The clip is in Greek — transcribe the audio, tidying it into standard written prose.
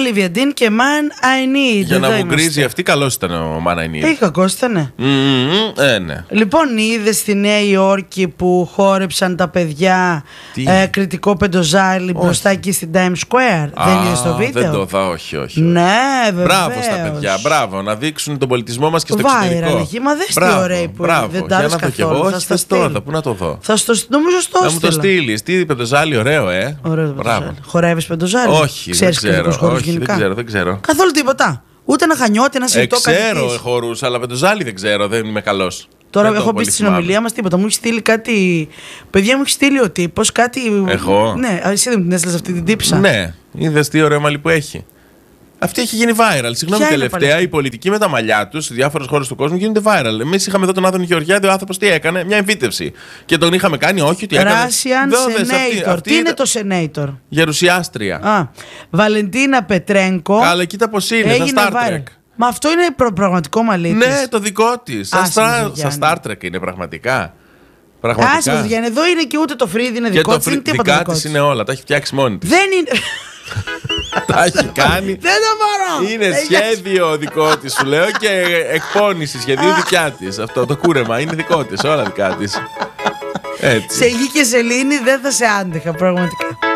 Olivia Dean και Man I Need. Για να μου γκρίζει αυτή, καλός ήταν ο Man I Need. Έχει κακός ήτανε. Ναι. Λοιπόν, είδες στη Νέα Υόρκη που χόρεψαν τα παιδιά κριτικό πεντοζάλι μπροστά εκεί στην Times Square? Δεν είδες το βίντεο? Δεν το είδα, όχι. Ναι, βεβαίως. Μπράβο στα παιδιά, μπράβο, να δείξουν τον πολιτισμό μας και στο εξωτερικό. Viral, μα δες τι ωραίοι που είναι. Δεν τα άρεσε καθόλου. Όχι, θα το δω, πού να το δω. Νομίζω στο να μου το στείλεις. Τι πεντοζάλι, ωραίο, Ωραίο πεντοζάλι. Χορεύεις πεντοζάλι? Όχι, ξέρεις δεν ξέρω. Καθόλου τίποτα. Ούτε ένα χανιώτη, ένα σιρτό, κάτι. Ξέρω χορούς, αλλά πεντοζάλι δεν ξέρω, δεν είμαι καλός. Τώρα έχω πει στη συνομιλία μας τίποτα. Μου έχει στείλει κάτι. Παιδιά, μου έχει στείλει ο τύπος κάτι. Εγώ? Ναι, εσύ δεν μου την έστειλες αυτή την τύψα? Ναι, είδες τι ωραίο μαλλί που έχει. Αυτή έχει γίνει viral. Συγγνώμη, τελευταία οι πολιτικοί με τα μαλλιά τους σε διάφορες χώρες του κόσμου γίνονται viral. Εμείς είχαμε εδώ τον Άδωνη Γεωργιάδη, ο άνθρωπος τι έκανε? Μια εμφύτευση. Και τον είχαμε κάνει, όχι, τι έκανε? Russian Senator. Τι είναι το Senator? Γερουσιάστρια. Βαλεντίνα Πετρένκο. Καλά, κοίτα πως είναι, σαν Star Trek. Μα αυτό είναι πραγματικό μαλλί της. Ναι, το δικό της. Σαν Star Trek είναι πραγματικά. Άσε μας, Γιάννη, εδώ είναι και ούτε το φρύδι είναι δικό της. Και το δικά της είναι όλα, τα έχει φτιάξει μόνη της. Δεν είναι. Τα έχει κάνει. Δεν το μπορώ. Είναι σχέδιο δικό της, σου λέω, και εκπώνηση σχεδίου δικιά της. Αυτό το κούρεμα είναι δικό της, όλα δικά της. Έτσι. Σε γη και σελήνη δεν θα σε άντεχα, πραγματικά.